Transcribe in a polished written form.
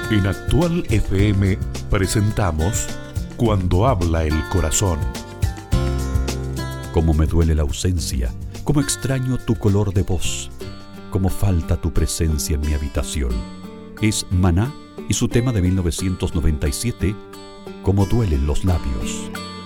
En Actual FM presentamos Cuando habla el corazón. Cómo me duele la ausencia, cómo extraño tu color de voz, cómo falta tu presencia en mi habitación. Es Maná y su tema de 1997, Cómo duelen los labios.